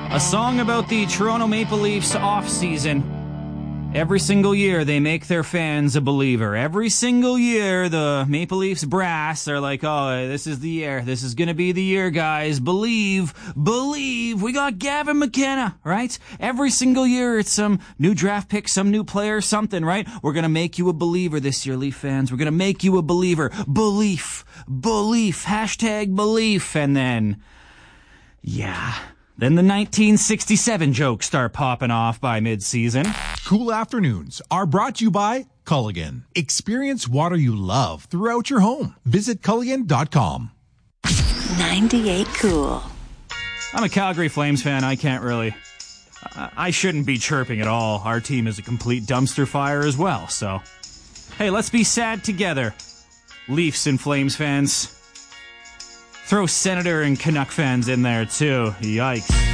A song about the Toronto Maple Leafs off-season. Every single year, they make their fans a believer. Every single year, the Maple Leafs brass are like, oh, this is the year. This is going to be the year, guys. Believe. We got Gavin McKenna, right? Every single year, it's some new draft pick, some new player, something, right? We're going to make you a believer this year, Leaf fans. We're going to make you a believer. Belief. Hashtag belief. And then, then the 1967 jokes start popping off by mid-season. Cool afternoons are brought to you by Culligan. Experience water you love throughout your home. Visit Culligan.com. 98 Cool. I'm a Calgary Flames fan. I can't really... I shouldn't be chirping at all. Our team is a complete dumpster fire as well, so... Hey, let's be sad together. Leafs and Flames fans. Throw Senator and Canuck fans in there, too. Yikes.